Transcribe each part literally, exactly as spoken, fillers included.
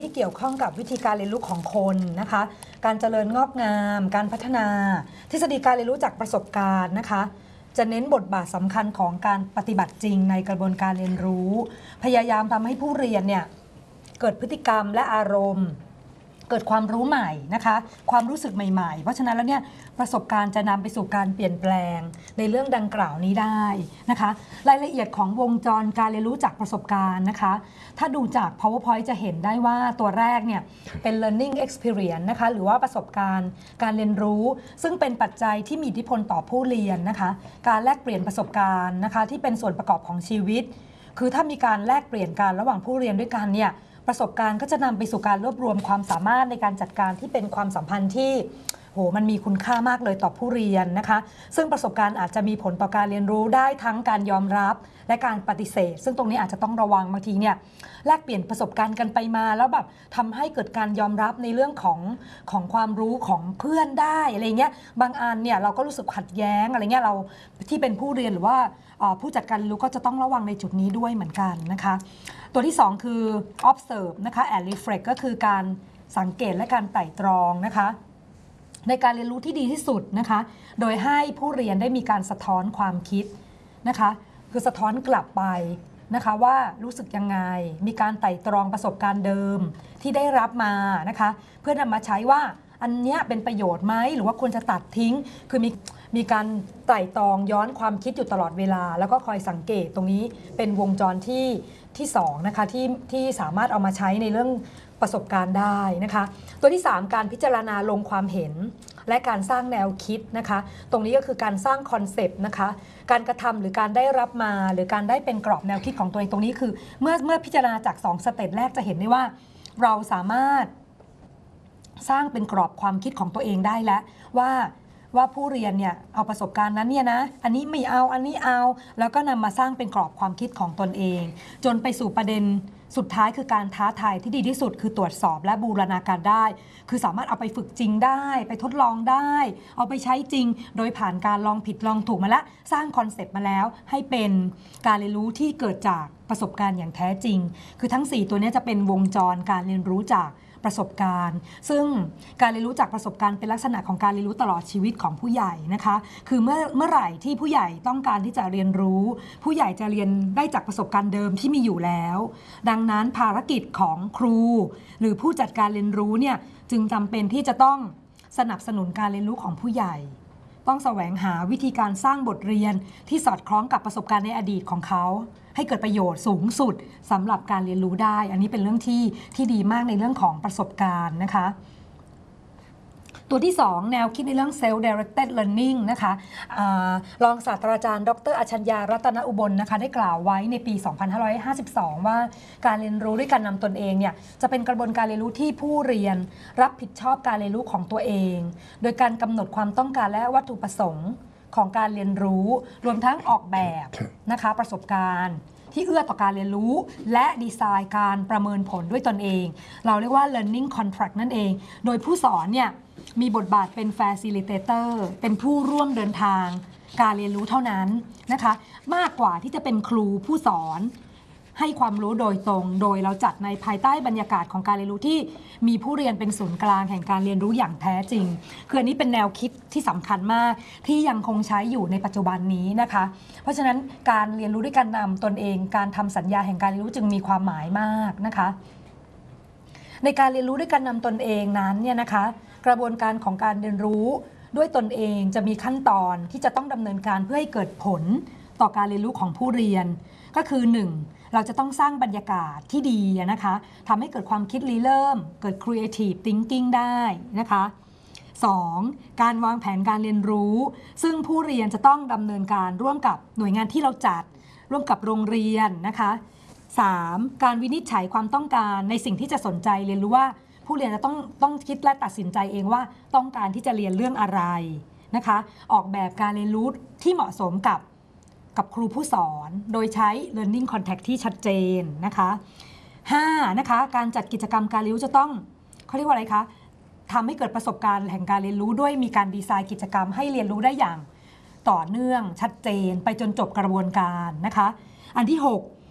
ที่เกี่ยวข้องกับวิธีการเรียนรู้ของคนนะคะการเจริญงอกงามการพัฒนาทฤษฎีการเรียนรู้จากประสบการณ์นะคะจะเน้นบทบาทสำคัญของการปฏิบัติจริงในกระบวนการเรียนรู้พยายามทำให้ผู้เรียนเนี่ยเกิดพฤติกรรมและอารมณ์เกิดความรู้ใหม่นะคะความรู้สึกใหม่ๆเพราะฉะนั้นแล้วเนี่ยประสบการณ์จะนำไปสู่การเปลี่ยนแปลงในเรื่องดังกล่าวนี้ได้นะคะรายละเอียดของวงจรการเรียนรู้จากประสบการณ์นะคะถ้าดูจาก PowerPoint จะเห็นได้ว่าตัวแรกเนี่ยเป็น learning experience นะคะหรือว่าประสบการณ์การเรียนรู้ซึ่งเป็นปัจจัยที่มีอิทธิพลต่อผู้เรียนนะคะการแลกเปลี่ยนประสบการณ์นะคะที่เป็นส่วนประกอบของชีวิตคือถ้ามีการแลกเปลี่ยนกันระหว่างผู้เรียนด้วยกันเนี่ยประสบการณ์ก็จะนำไปสู่การรวบรวมความสามารถในการจัดการที่เป็นความสัมพันธ์ที่โหมันมีคุณค่ามากเลยต่อผู้เรียนนะคะซึ่งประสบการณ์อาจจะมีผลต่อการเรียนรู้ได้ทั้งการยอมรับและการปฏิเสธซึ่งตรงนี้อาจจะต้องระวังบางทีเนี่ยแลกเปลี่ยนประสบการณ์กันไปมาแล้วแบบทำให้เกิดการยอมรับในเรื่องของของความรู้ของเพื่อนได้อะไรเงี้ยบางอันเนี่ยเราก็รู้สึกขัดแย้งอะไรเงี้ยเราที่เป็นผู้เรียนหรือว่าผู้จัดการรู้ก็จะต้องระวังในจุดนี้ด้วยเหมือนกันนะคะตัวที่สองคือ observe นะคะ and reflect ก็คือการสังเกตและการไตร่ตรองนะคะในการเรียนรู้ที่ดีที่สุดนะคะโดยให้ผู้เรียนได้มีการสะท้อนความคิดนะคะคือสะท้อนกลับไปนะคะว่ารู้สึกยังไงมีการไตร่ตรองประสบการณ์เดิมที่ได้รับมานะคะเพื่อนำมาใช้ว่าอันเนี้ยเป็นประโยชน์ไหมหรือว่าควรจะตัดทิ้งคือมีมีการไตร่ตรองย้อนความคิดอยู่ตลอดเวลาแล้วก็คอยสังเกตตรงนี้เป็นวงจรที่ที่สองนะคะที่ที่สามารถเอามาใช้ในเรื่องประสบการณ์ได้นะคะตัวที่สามการพิจารณาลงความเห็นและการสร้างแนวคิดนะคะตรงนี้ก็คือการสร้างคอนเซปต์นะคะการกระทำหรือการได้รับมาหรือการได้เป็นกรอบแนวคิดของตัวเองตรงนี้คือเมื่อเมื่อพิจารณาจากสองสเต็ปแรกจะเห็นได้ว่าเราสามารถสร้างเป็นกรอบความคิดของตัวเองได้แล้วว่าว่าผู้เรียนเนี่ยเอาประสบการณ์นั้นเนี่ยนะอันนี้ไม่เอาอันนี้เอาแล้วก็นำมาสร้างเป็นกรอบความคิดของตนเองจนไปสู่ประเด็นสุดท้ายคือการท้าทายที่ดีที่สุดคือตรวจสอบและบูรณาการได้คือสามารถเอาไปฝึกจริงได้ไปทดลองได้เอาไปใช้จริงโดยผ่านการลองผิดลองถูกมาแล้วสร้างคอนเซปต์มาแล้วให้เป็นการเรียนรู้ที่เกิดจากประสบการณ์อย่างแท้จริงคือทั้งสี่ตัวนี้จะเป็นวงจรการเรียนรู้จากประสบการณ์ซึ่งการเรียนรู้จากประสบการณ์เป็นลักษณะของการเรียนรู้ตลอดชีวิตของผู้ใหญ่นะคะคือเมื่อเมื่อไหร่ที่ผู้ใหญ่ต้องการที่จะเรียนรู้ผู้ใหญ่จะเรียนได้จากประสบการณ์เดิมที่มีอยู่แล้วดังนั้นภารกิจของครูหรือผู้จัดการเรียนรู้เนี่ยจึงจำเป็นที่จะต้องสนับสนุนการเรียนรู้ของผู้ใหญ่ต้องแสวงหาวิธีการสร้างบทเรียนที่สอดคล้องกับประสบการณ์ในอดีตของเขาให้เกิดประโยชน์สูงสุดสำหรับการเรียนรู้ได้อันนี้เป็นเรื่องที่ที่ดีมากในเรื่องของประสบการณ์นะคะตัวที่สองแนวคิดในเรื่อง self directed learning นะคะอรองศาสตราจารย์ดร.อัชญญารัตนอุบลนะคะได้กล่าวไว้ในปี สองพันห้าร้อยห้าสิบสอง ว่าการเรียนรู้ด้วยการนำตนเองเนี่ยจะเป็นกระบวนการเรียนรู้ที่ผู้เรียนรับผิดชอบการเรียนรู้ของตัวเองโดยการกำหนดความต้องการและวัตถุประสงค์ของการเรียนรู้รวมทั้งออกแบบนะคะประสบการณ์ที่เอื้อต่อการเรียนรู้และดีไซน์การประเมินผลด้วยตนเองเราเรียกว่า learning contract นั่นเองโดยผู้สอนเนี่ยมีบทบาทเป็น facilitator เป็นผู้ร่วมเดินทางการเรียนรู้เท่านั้นนะคะมากกว่าที่จะเป็นครูผู้สอนให้ความรู้โดยตรงโดยเราจัดในภายใต้บรรยากาศของการเรียนรู้ที่มีผู้เรียนเป็นศูนย์กลางแห่งการเรียนรู้อย่างแท้จริงคืออันนี้เป็นแนวคิดที่สำคัญมากที่ยังคงใช้อยู่ในปัจจุบันนี้นะคะเพราะฉะนั้นการเรียนรู้ด้วยการนำตนเองการทำสัญญาแห่งการเรียนรู้จึงมีความหมายมากนะคะในการเรียนรู้ด้วยการนำตนเองนั้นเนี่ยนะคะกระบวนการของการเรียนรู้ด้วยตนเองจะมีขั้นตอนที่จะต้องดำเนินการเพื่อให้เกิดผลต่อการเรียนรู้ของผู้เรียนก็คือหนึ่งเราจะต้องสร้างบรรยากาศที่ดีนะคะทำให้เกิดความคิดริเริ่มเกิด creative thinking ได้นะคะสองการวางแผนการเรียนรู้ซึ่งผู้เรียนจะต้องดำเนินการร่วมกับหน่วยงานที่เราจัดร่วมกับโรงเรียนนะคะสามการวินิจฉัยความต้องการในสิ่งที่จะสนใจเรียนรู้ว่าผู้เรียนจะต้องต้องคิดและตัดสินใจเองว่าต้องการที่จะเรียนเรื่องอะไรนะคะออกแบบการเรียนรู้ที่เหมาะสมกับกับครูผู้สอนโดยใช้ learning contact ที่ชัดเจนนะคะห้านะคะการจัดกิจกรรมการเรียนรู้จะต้องเขาเรียกว่าอะไรคะทำให้เกิดประสบการณ์แห่งการเรียนรู้ด้วยมีการดีไซน์กิจกรรมให้เรียนรู้ได้อย่างต่อเนื่องชัดเจนไปจนจบกระบวนการนะคะอันที่หก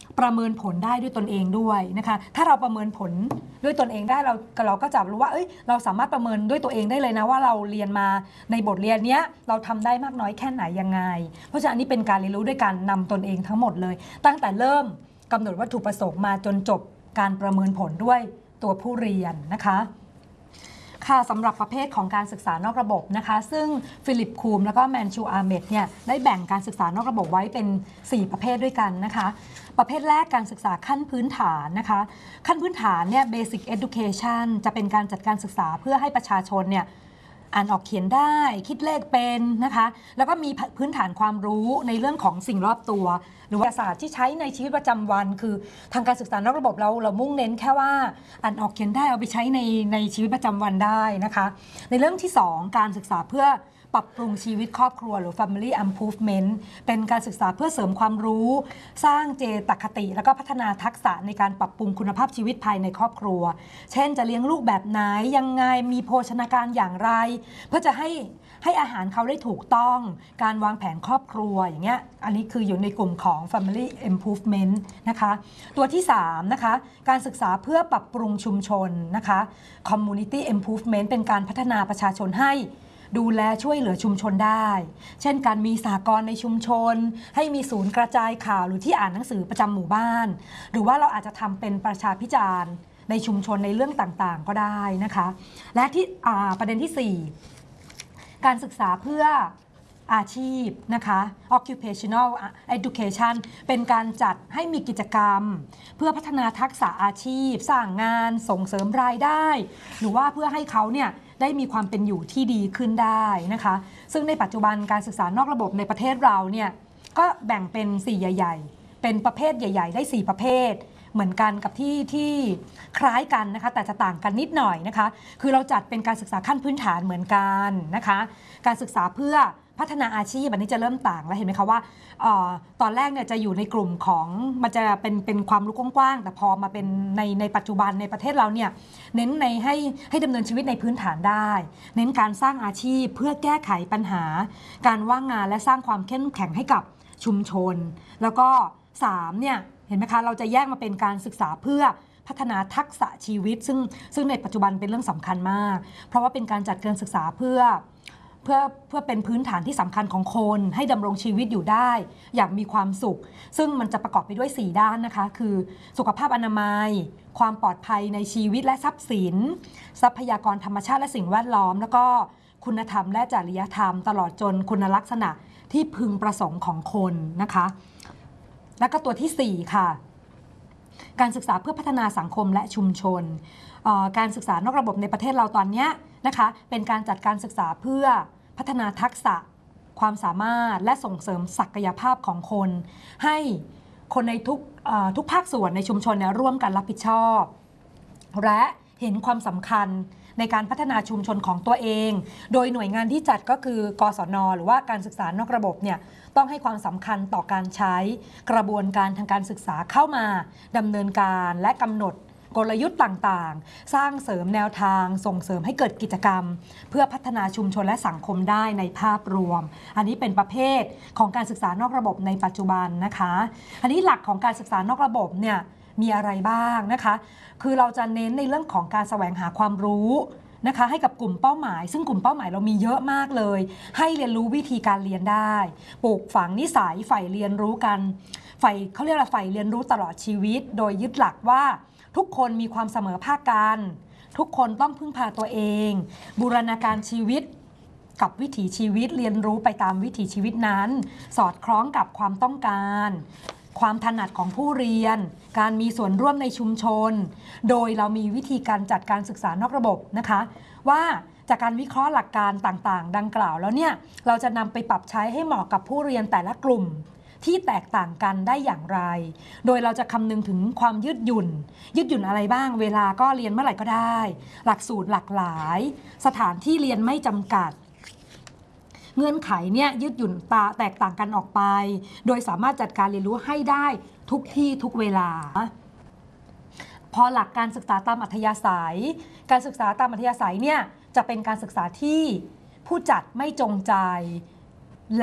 ประเมินผลได้ด้วยตนเองด้วยนะคะถ้าเราประเมินผลด้วยตนเองได้เราเราก็จะรู้ว่าเอ้ยเราสามารถประเมินด้วยตัวเองได้เลยนะว่าเราเรียนมาในบทเรียนเนี้ยเราทำได้มากน้อยแค่ไหนยังไงเพราะฉะนั้นอันนี้เป็นการเรียนรู้ด้วยการนำตนเองทั้งหมดเลยตั้งแต่เริ่มกำหนดวัตถุประสงค์มาจนจบการประเมินผลด้วยตัวผู้เรียนนะคะค่ะสำหรับประเภทของการศึกษานอกระบบนะคะซึ่งฟิลิปคูมแล้วก็แมนชูอาร์เมดเนี่ยได้แบ่งการศึกษานอกระบบไว้เป็นสี่ประเภทด้วยกันนะคะประเภทแรกการศึกษาขั้นพื้นฐานนะคะขั้นพื้นฐานเนี่ย basic education จะเป็นการจัดการศึกษาเพื่อให้ประชาชนเนี่ยอ่านออกเขียนได้คิดเลขเป็นนะคะแล้วก็มีพื้นฐานความรู้ในเรื่องของสิ่งรอบตัวหรือว่าศาสตร์ที่ใช้ในชีวิตประจำวันคือทางการศึกษานอกระบบเราเรามุ่งเน้นแค่ว่าอ่านออกเขียนได้เอาไปใช้ในในชีวิตประจำวันได้นะคะในเรื่องที่สองการศึกษาเพื่อปรับปรุงชีวิตครอบครัวหรือ family improvement เป็นการศึกษาเพื่อเสริมความรู้สร้างเจตคติแล้วก็พัฒนาทักษะในการปรับปรุงคุณภาพชีวิตภายในครอบครัวเช่นจะเลี้ยงลูกแบบไหนยังไงมีโภชนาการอย่างไรเพื่อจะให้ให้อาหารเขาได้ถูกต้องการวางแผนครอบครัวอย่างเงี้ยอันนี้คืออยู่ในกลุ่มของ family improvement นะคะตัวที่สามนะคะการศึกษาเพื่อปรับปรุงชุมชนนะคะ community improvement เป็นการพัฒนาประชาชนให้ดูแลช่วยเหลือชุมชนได้ เช่นการมีสหกรณ์ในชุมชนให้มีศูนย์กระจายข่าวหรือที่อ่านหนังสือประจำหมู่บ้านหรือว่าเราอาจจะทำเป็นประชาพิจารณ์ในชุมชนในเรื่องต่างๆก็ได้นะคะและที่ประเด็นที่สี่การศึกษาเพื่ออาชีพนะคะ occupational education เป็นการจัดให้มีกิจกรรมเพื่อพัฒนาทักษะอาชีพสร้างงานส่งเสริมรายได้หรือว่าเพื่อให้เขาเนี่ยได้มีความเป็นอยู่ที่ดีขึ้นได้นะคะซึ่งในปัจจุบันการศึกษานอกระบบในประเทศเราเนี่ยก็แบ่งเป็นสี่ใหญ่ๆเป็นประเภทใหญ่ๆได้สี่ประเภทเหมือนกันกับที่ที่คล้ายกันนะคะแต่จะต่างกันนิดหน่อยนะคะคือเราจัดเป็นการศึกษาขั้นพื้นฐานเหมือนกันนะคะการศึกษาเพื่อพัฒนาอาชีพอันนี้จะเริ่มต่างแล้วเห็นไหมคะว่าออตอนแรกเนี่ยจะอยู่ในกลุ่มของมันจะเป็นเป็นความรู้กว้างๆแต่พอมาเป็นในในปัจจุบันในประเทศเราเนี่ยเน้นในให้ให้ดำเนินชีวิตในพื้นฐานได้เน้นการสร้างอาชีพเพื่อแก้ไขปัญหาการว่างงานและสร้างความเข้มแข็งให้กับชุมชนแล้วก็สามเนี่ยเห็นไหมคะเราจะแยกมาเป็นการศึกษาเพื่อพัฒนาทักษะชีวิตซึ่งซึ่งในปัจจุบันเป็นเรื่องสำคัญมากเพราะว่าเป็นการจัดการศึกษาเพื่อเพื่อเพื่อเป็นพื้นฐานที่สำคัญของคนให้ดำรงชีวิตอยู่ได้อย่างมีความสุขซึ่งมันจะประกอบไปด้วยสี่ด้านนะคะคือสุขภาพอนามัยความปลอดภัยในชีวิตและทรัพย์สินทรัพยากรธรรมชาติและสิ่งแวดล้อมแล้วก็คุณธรรมและจริยธรรมตลอดจนคุณลักษณะที่พึงประสงค์ของคนนะคะแล้วก็ตัวที่สี่ค่ะการศึกษาเพื่อพัฒนาสังคมและชุมชนการศึกษานอกระบบในประเทศเราตอนนี้นะคะเป็นการจัดการศึกษาเพื่อพัฒนาทักษะความสามารถและส่งเสริมศักยภาพของคนให้คนในทุกทุกภาคส่วนในชุมชนเนี่ยร่วมกันรับผิดชอบและเห็นความสำคัญในการพัฒนาชุมชนของตัวเองโดยหน่วยงานที่จัดก็คือกศน.หรือว่าการศึกษานอกระบบเนี่ยต้องให้ความสำคัญต่อการใช้กระบวนการทางการศึกษาเข้ามาดำเนินการและกำหนดกลยุทธ์ต่างๆสร้างเสริมแนวทางส่งเสริมให้เกิดกิจกรรมเพื่อพัฒนาชุมชนและสังคมได้ในภาพรวมอันนี้เป็นประเภทของการศึกษานอกระบบในปัจจุบันนะคะอันนี้หลักของการศึกษานอกระบบเนี่ยมีอะไรบ้างนะคะคือเราจะเน้นในเรื่องของการแสวงหาความรู้นะคะให้กับกลุ่มเป้าหมายซึ่งกลุ่มเป้าหมายเรามีเยอะมากเลยให้เรียนรู้วิธีการเรียนได้ปลูกฝังนิสัยใฝ่เรียนรู้กันใฝ่เขาเรียกว่าใฝ่เรียนรู้ตลอดชีวิตโดยยึดหลักว่าทุกคนมีความเสมอภาคกันทุกคนต้องพึ่งพาตัวเองบูรณาการชีวิตกับวิถีชีวิตเรียนรู้ไปตามวิถีชีวิตนั้นสอดคล้องกับความต้องการความถนัดของผู้เรียนการมีส่วนร่วมในชุมชนโดยเรามีวิธีการจัดการศึกษานอกระบบนะคะว่าจากการวิเคราะห์หลักการต่างๆดังกล่าวแล้วเนี่ยเราจะนำไปปรับใช้ให้เหมาะกับผู้เรียนแต่ละกลุ่มที่แตกต่างกันได้อย่างไรโดยเราจะคำนึงถึงความยืดหยุ่นยืดหยุ่นอะไรบ้างเวลาก็เรียนเมื่อไหร่ก็ได้หลักสูตรหลากหลายสถานที่เรียนไม่จำกัดเงื่อนไขเนี่ยยืดหยุ่นตาแตกต่างกันออกไปโดยสามารถจัดการเรียนรู้ให้ได้ทุกที่ทุกเวลาพอหลักการศึกษาตามอัธยาศัยการศึกษาตามอัธยาศัยเนี่ยจะเป็นการศึกษาที่ผู้จัดไม่จงใจและ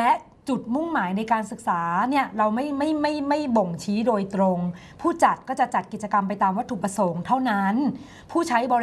จุดมุ่งหมายในการศึกษาเนี่ยเราไม่ไม่ไม่ไม่บ่งชี้โดยตรงผู้จัดก็จะจัดกิจกรรมไปตามวัตถุประสงค์เท่านั้นผู้ใช้บริ